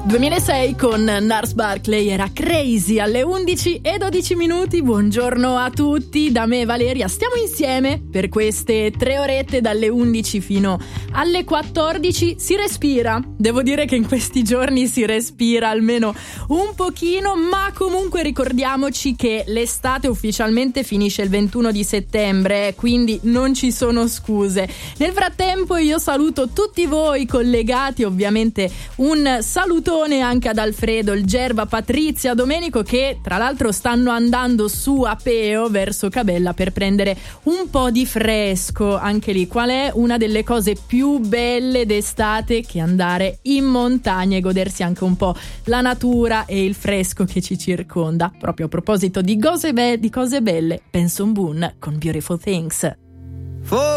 2006 con Nars Barkley era Crazy alle 11:12. Buongiorno a tutti, da me Valeria. Stiamo insieme per queste 3 orette dalle 11 fino alle 14. Si respira, devo dire che in questi giorni si respira almeno un pochino, ma comunque ricordiamoci che l'estate ufficialmente finisce il 21 di settembre, quindi non ci sono scuse. Nel frattempo io saluto tutti voi collegati, ovviamente un salutone anche ad Alfredo, il Gerva, Patrizia, Domenico, che tra l'altro stanno andando su a Peo verso Cabella per prendere un po' di fresco. Anche lì, qual è una delle cose più belle d'estate che andare in montagna e godersi anche un po' la natura e il fresco che ci circonda. Proprio a proposito di cose belle, Benson Boone con Beautiful Things.